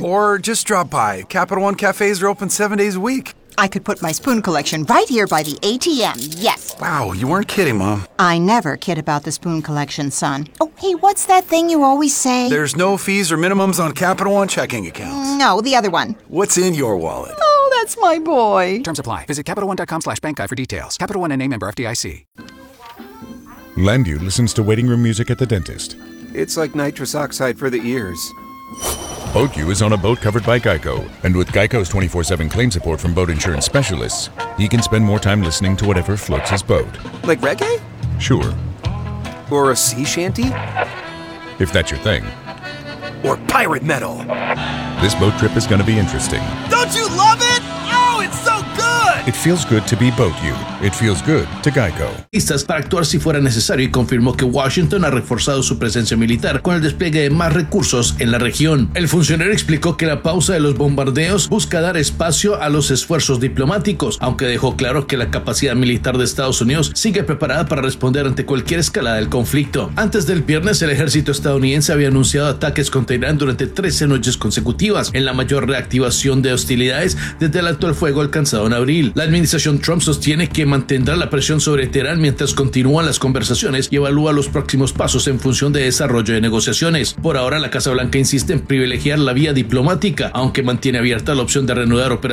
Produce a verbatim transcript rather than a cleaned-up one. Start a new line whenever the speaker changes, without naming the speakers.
Or just drop by. Capital One cafes are open seven days a week.
I could put my spoon collection right here by the A T M, yes.
Wow, you weren't kidding, Mom.
I never kid about the spoon collection, son. Oh, hey, what's that thing you always say?
There's no fees or minimums on Capital One checking accounts.
No, the other one.
What's in your wallet?
Oh, that's my boy.
Terms apply. Visit CapitalOne.com slash bank guide for details. Capital One N A member F D I C.
Landu listens to waiting room music at the dentist.
It's like nitrous oxide for the ears.
BoatU is on a boat covered by Geico, and with Geico's twenty-four seven claim support from boat insurance specialists, he can spend more time listening to whatever floats his boat.
Like reggae?
Sure.
Or a sea shanty?
If that's your thing.
Or pirate metal?
This boat trip is going to be interesting.
Don't you love it? Oh, it's so good!
It feels good to be BoatU. It feels good to Geico.
Para actuar si fuera necesario y confirmó que Washington ha reforzado su presencia militar con el despliegue de más recursos en la región. El funcionario explicó que la pausa de los bombardeos busca dar espacio a los esfuerzos diplomáticos, aunque dejó claro que la capacidad militar de Estados Unidos sigue preparada para responder ante cualquier escalada del conflicto. Antes del viernes, el ejército estadounidense había anunciado ataques contra Irán durante trece noches consecutivas, en la mayor reactivación de hostilidades desde el alto el fuego alcanzado en abril. La administración Trump sostiene que mantendrá la presión sobre Teherán mientras continúan las conversaciones y evalúa los próximos pasos en función de desarrollo de negociaciones. Por ahora, la Casa Blanca insiste en privilegiar la vía diplomática, aunque mantiene abierta la opción de reanudar operaciones